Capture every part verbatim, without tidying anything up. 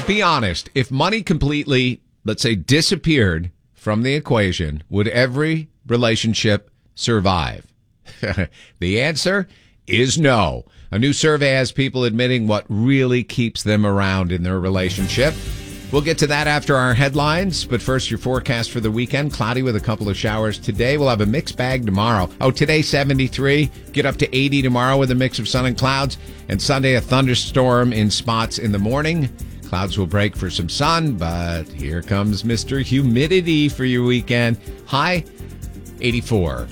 be honest. If money completely, let's say, disappeared from the equation, would every relationship survive? The answer is no. A new survey has people admitting what really keeps them around in their relationship. We'll get to that after our headlines, but first, your forecast for the weekend. Cloudy with a couple of showers today. We'll have a mixed bag tomorrow. Oh, today, seventy-three. Get up to eighty tomorrow with a mix of sun and clouds. And Sunday, a thunderstorm in spots in the morning. Clouds will break for some sun, but here comes Mister Humidity for your weekend. High, eighty-four.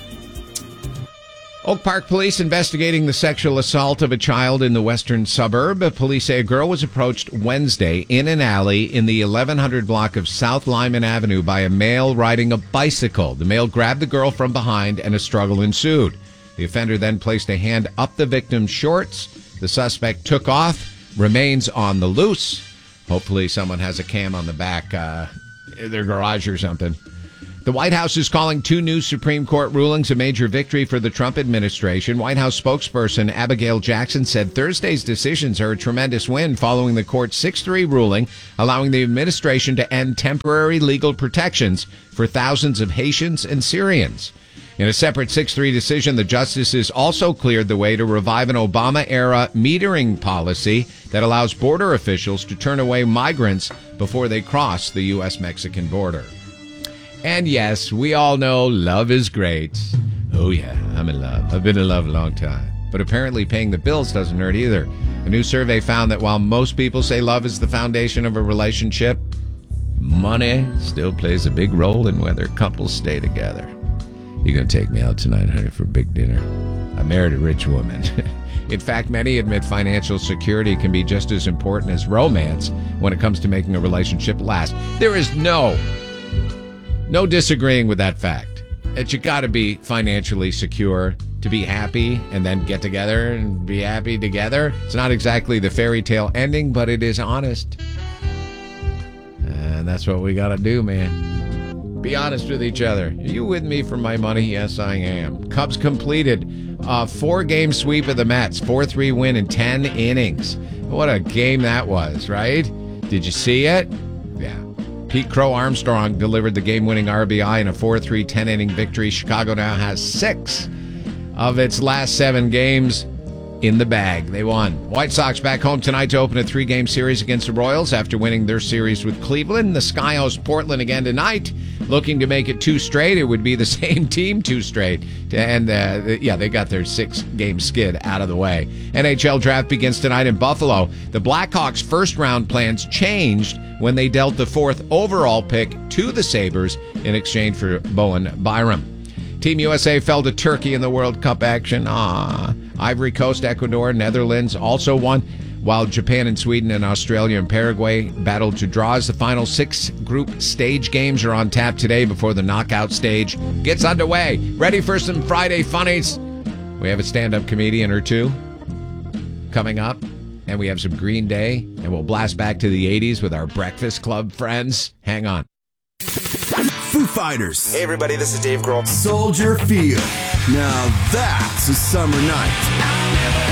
Oak Park Police investigating the sexual assault of a child in the western suburb. Police say a girl was approached Wednesday in an alley in the eleven hundred block of South Lyman Avenue by a male riding a bicycle. The male grabbed the girl from behind and a struggle ensued. The offender then placed a hand up the victim's shorts. The suspect took off, remains on the loose. Hopefully someone has a cam on the back, uh, in their garage or something. The White House is calling two new Supreme Court rulings a major victory for the Trump administration. White House spokesperson Abigail Jackson said Thursday's decisions are a tremendous win following the court's six three ruling, allowing the administration to end temporary legal protections for thousands of Haitians and Syrians. In a separate six three decision, the justices also cleared the way to revive an Obama-era metering policy that allows border officials to turn away migrants before they cross the U S Mexican border. And yes, we all know love is great. Oh yeah, I'm in love. I've been in love a long time. But apparently paying the bills doesn't hurt either. A new survey found that while most people say love is the foundation of a relationship, money still plays a big role in whether couples stay together. You're going to take me out tonight, honey, for a big dinner. I married a rich woman. In fact, many admit financial security can be just as important as romance when it comes to making a relationship last. There is no... No disagreeing with that fact. That you got to be financially secure to be happy and then get together and be happy together. It's not exactly the fairy tale ending, but it is honest. And that's what we got to do, man. Be honest with each other. Are you with me for my money? Yes, I am. Cubs completed a four-game sweep of the Mets. four three win in ten innings. What a game that was, right? Did you see it? Yeah. Pete Crow Armstrong delivered the game-winning R B I in a four three ten-inning victory. Chicago now has six of its last seven games in the bag. They won. White Sox back home tonight to open a three-game series against the Royals after winning their series with Cleveland. The Sky host Portland again tonight, looking to make it two straight. It would be the same team two straight. And, uh, yeah, they got their six-game skid out of the way. N H L draft begins tonight in Buffalo. The Blackhawks' first-round plans changed when they dealt the fourth overall pick to the Sabres in exchange for Bowen Byram. Team U S A fell to Turkey in the World Cup action. Ah, Ivory Coast, Ecuador, Netherlands also won, while Japan and Sweden and Australia and Paraguay battled to draws. The final six group stage games are on tap today before the knockout stage gets underway. Ready for some Friday funnies? We have a stand-up comedian or two coming up, and we have some Green Day, and we'll blast back to the eighties with our Breakfast Club friends. Hang on. Foo Fighters. Hey everybody, this is Dave Grohl. Soldier Field. Now that's a summer night.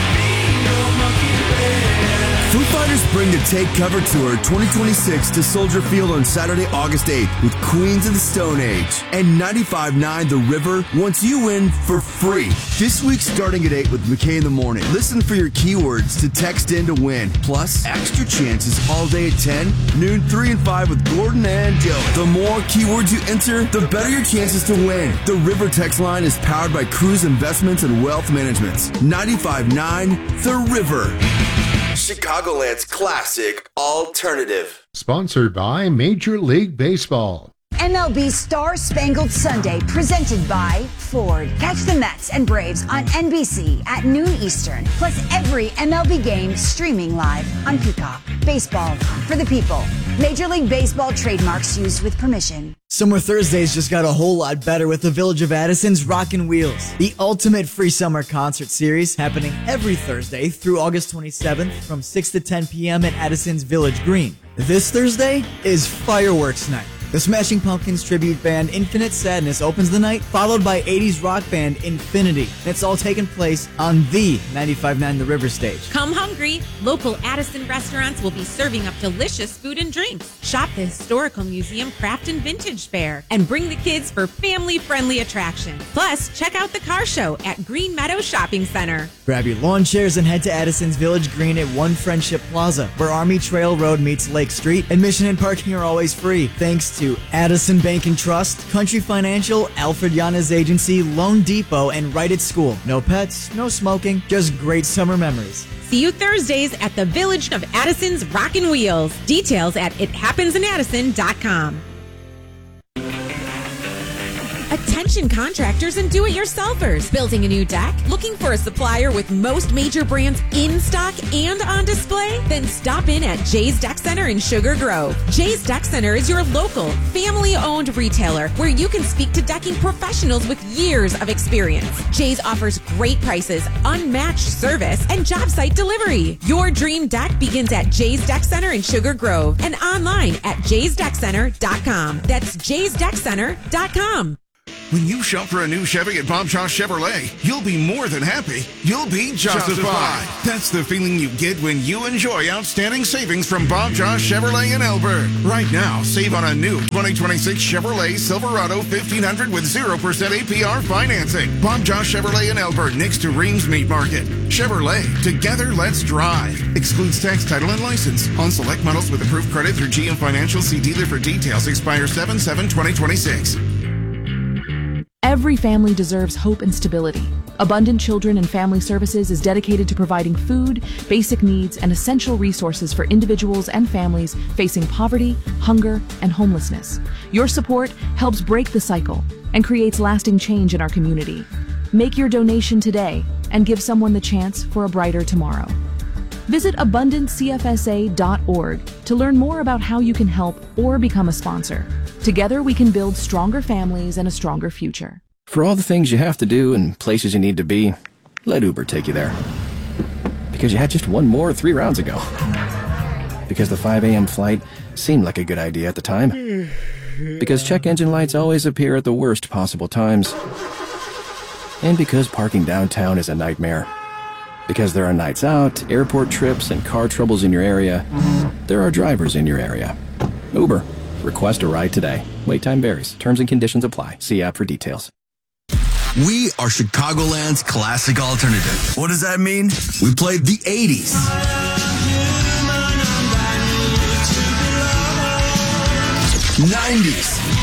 Foo Fighters bring the Take Cover Tour twenty twenty-six to Soldier Field on Saturday, August eighth with Queens of the Stone Age and ninety-five point nine The River wants you in for free. This week starting at eight with McKay in the Morning. Listen for your keywords to text in to win. Plus, extra chances all day at ten, noon, three, and five with Gordon and Joey. The more keywords you enter, the better your chances to win. The River text line is powered by Cruise Investments and Wealth Management. ninety-five point nine The River. Chicagoland's classic alternative. Sponsored by Major League Baseball. M L B Star Spangled Sunday, presented by Ford. Catch the Mets and Braves on N B C at noon Eastern. Plus every M L B game streaming live on Peacock. Baseball for the people. Major League Baseball trademarks used with permission. Summer Thursdays just got a whole lot better with the Village of Addison's Rockin' Wheels, the ultimate free summer concert series happening every Thursday through August twenty-seventh from six to ten p.m. at Addison's Village Green. This Thursday is fireworks night. The Smashing Pumpkins tribute band Infinite Sadness opens the night, followed by eighties rock band Infinity. It's all taking place on the ninety-five point nine The River stage. Come hungry. Local Addison restaurants will be serving up delicious food and drinks. Shop the Historical Museum Craft and Vintage Fair and bring the kids for family-friendly attractions. Plus, check out the car show at Green Meadow Shopping Center. Grab your lawn chairs and head to Addison's Village Green at One Friendship Plaza, where Army Trail Road meets Lake Street. Admission and parking are always free, thanks to Addison Bank and Trust, Country Financial, Alfred Yana's Agency, Loan Depot, and Right at School. No pets, no smoking, just great summer memories. See you Thursdays at the Village of Addison's Rockin' Wheels. Details at it happens in addison dot com. Attention contractors and do-it-yourselfers. Building a new deck? Looking for a supplier with most major brands in stock and on display? Then stop in at Jay's Deck Center in Sugar Grove. Jay's Deck Center is your local, family-owned retailer where you can speak to decking professionals with years of experience. Jay's offers great prices, unmatched service, and job site delivery. Your dream deck begins at Jay's Deck Center in Sugar Grove and online at jays deck center dot com. That's jays deck center dot com. When you shop for a new Chevy at Bob Josh Chevrolet, you'll be more than happy. You'll be justified. justified. That's the feeling you get when you enjoy outstanding savings from Bob Josh Chevrolet in Elbert. Right now, save on a new twenty twenty-six Chevrolet Silverado fifteen hundred with zero percent A P R financing. Bob Josh Chevrolet in Elbert next to Reams Meat Market. Chevrolet, together let's drive. Excludes tax, title, and license. On select models with approved credit through G M Financial. See dealer for details. Expire seven seven twenty twenty-six. Every family deserves hope and stability. Abundant Children and Family Services is dedicated to providing food, basic needs, and essential resources for individuals and families facing poverty, hunger, and homelessness. Your support helps break the cycle and creates lasting change in our community. Make your donation today and give someone the chance for a brighter tomorrow. Visit abundant c f s a dot org to learn more about how you can help or become a sponsor. Together we can build stronger families and a stronger future. For all the things you have to do and places you need to be, let Uber take you there. Because you had just one more three rounds ago. Because the five a.m. flight seemed like a good idea at the time. Because check engine lights always appear at the worst possible times. And because parking downtown is a nightmare. Because there are nights out, airport trips, and car troubles in your area, there are drivers in your area. Uber. Request a ride today. Wait time varies. Terms and conditions apply. See app for details. We are Chicagoland's classic alternative. What does that mean? We played the eighties, nineties,